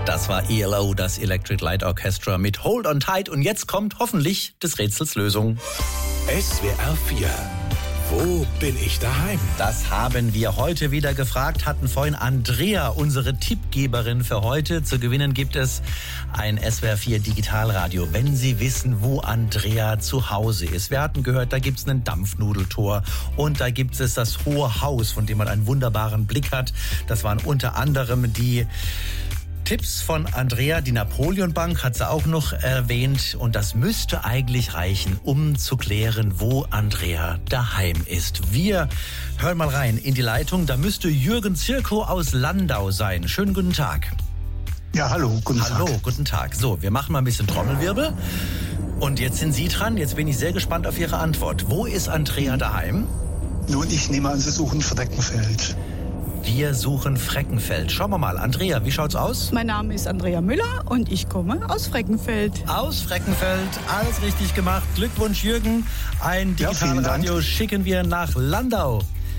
Das war ELO, das Electric Light Orchestra mit Hold on Tight. Und jetzt kommt hoffentlich des Rätsels Lösung. SWR 4. Wo bin ich daheim? Das haben wir heute wieder gefragt, hatten vorhin Andrea, unsere Tippgeberin für heute. Zu gewinnen gibt es ein SWR 4 Digitalradio, wenn Sie wissen, wo Andrea zu Hause ist. Wir hatten gehört, da gibt es einen Dampfnudeltor und da gibt es das Hohe Haus, von dem man einen wunderbaren Blick hat. Das waren unter anderem die Tipps von Andrea. Die Napoleon Bank hat sie auch noch erwähnt. Und das müsste eigentlich reichen, um zu klären, wo Andrea daheim ist. Wir hören mal rein in die Leitung. Da müsste Jürgen Zirko aus Landau sein. Schönen guten Tag. Ja, hallo, guten Tag. Hallo, guten Tag. So, wir machen mal ein bisschen Trommelwirbel. Und jetzt sind Sie dran. Jetzt bin ich sehr gespannt auf Ihre Antwort. Wo ist Andrea daheim? Nun, ich nehme an, Sie suchen Freckenfeld. Wir suchen Freckenfeld. Schauen wir mal. Andrea, wie schaut's aus? Mein Name ist Andrea Müller und ich komme aus Freckenfeld. Aus Freckenfeld, alles richtig gemacht. Glückwunsch, Jürgen. Ein Digitalradio schicken wir nach Landau.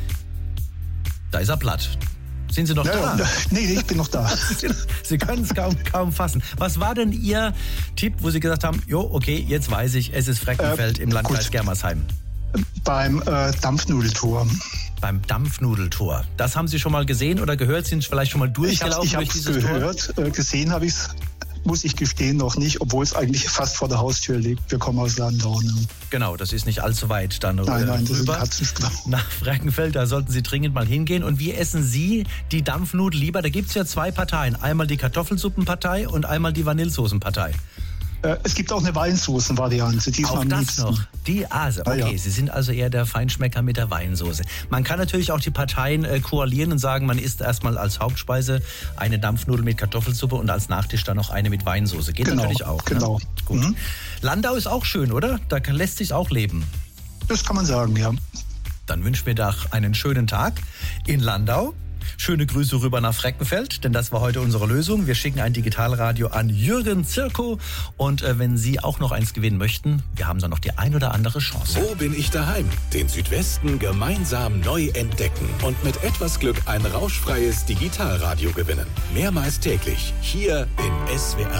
Da ist er platt. Sind Sie noch da? Nee, ich bin noch da. Sie können es kaum fassen. Was war denn Ihr Tipp, wo Sie gesagt haben, jo, okay, jetzt weiß ich, es ist Freckenfeld im Landkreis Germersheim? Beim Dampfnudeltor. Beim Dampfnudeltor. Das haben Sie schon mal gesehen oder gehört? Sind Sie vielleicht schon mal durchgelaufen durch dieses Tor? Ich habe es gehört. Gesehen habe ich es, muss ich gestehen, noch nicht, obwohl es eigentlich fast vor der Haustür liegt. Wir kommen aus Landau. Ne? Genau, das ist nicht allzu weit dann nein, das rüber. Ist nach Freckenfeld, da sollten Sie dringend mal hingehen. Und wie essen Sie die Dampfnudel lieber? Da gibt es ja zwei Parteien. Einmal die Kartoffelsuppenpartei und einmal die Vanillesoßenpartei. Es gibt auch eine Weinsoßen-Variante. Auch das noch? Die Ase. Okay, ja. Sie sind also eher der Feinschmecker mit der Weinsoße. Man kann natürlich auch die Parteien koalieren und sagen, man isst erstmal als Hauptspeise eine Dampfnudel mit Kartoffelsuppe und als Nachtisch dann noch eine mit Weinsoße. Geht natürlich auch. Genau. Ne? Gut. Mhm. Landau ist auch schön, oder? Da lässt sich auch leben. Das kann man sagen, ja. Dann wünschen wir doch einen schönen Tag in Landau. Schöne Grüße rüber nach Freckenfeld, denn das war heute unsere Lösung. Wir schicken ein Digitalradio an Jürgen Zirko. Und wenn Sie auch noch eins gewinnen möchten, wir haben da noch die ein oder andere Chance. Wo bin ich daheim? Den Südwesten gemeinsam neu entdecken und mit etwas Glück ein rauschfreies Digitalradio gewinnen. Mehrmals täglich hier in SWR.